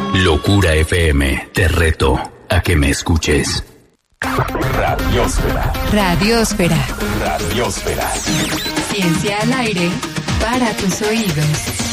Locura FM, te reto a que me escuches. Radiósfera. Radiósfera. Radiósfera. Ciencia al aire para tus oídos.